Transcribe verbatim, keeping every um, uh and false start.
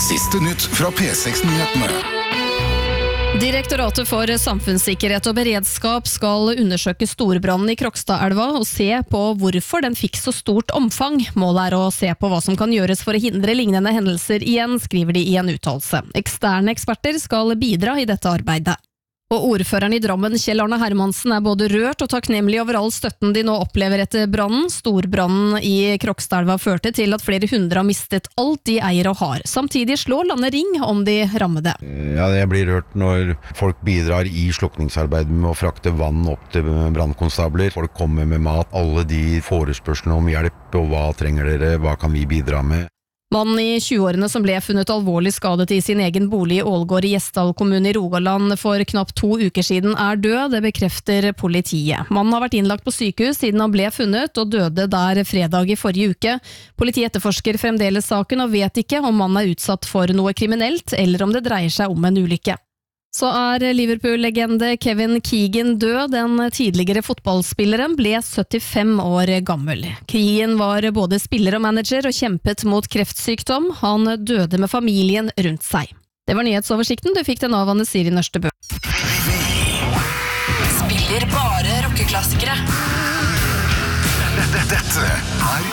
Siste nytt fra P seks-nyhetene. Direktoratet for samfunnssikkerhet og beredskap skal undersøke storbrannen i Krokstadelva og se på hvorfor den fikk så stort omfang. Målet er å se på hva som kan gjøres for å hindre lignende hendelser igjen, skriver de i en uttalelse. Eksterne eksperter skal bidra i dette arbeidet. Og ordføreren i Drammen, Kjell Arne Hermansen, er både rørt og takknemlig over all støtten de nå opplever etter brannen. Storbrannen i Krokstadelva førte til at flere hundre har mistet alt de eier og har. Samtidig slår landet ring om de rammede. Ja, jeg blir rørt når folk bidrar i slukningsarbeidet med å frakte vann opp til brannkonstabler. Folk kommer med mat, alle de forespørslene om hjelp, og hva trenger dere, hva kan vi bidra med? Mannen i tjueårene som ble funnet alvorlig skadet i sin egen bolig i Ålgård i Gjesdal kommune i Rogaland for knapt to uker siden er død, det bekrefter politiet. Mannen har vært innlagt på sykehus siden han ble funnet og døde der fredag i forrige uke. Politiet etterforsker fremdeles saken og vet ikke om mannen er utsatt for noe kriminelt eller om det dreier seg om en ulykke. Så er Liverpool-legende Kevin Keegan død. Den tidligere fotballspilleren ble syttifem år gammel. Keegan var både spiller og manager og kjempet mot kreftsykdom. Han døde med familien rundt seg. Det var nyhetsoversikten. Du fikk den av Anne Siri Nørstebø. Spiller bare rockeklassikere. Dette er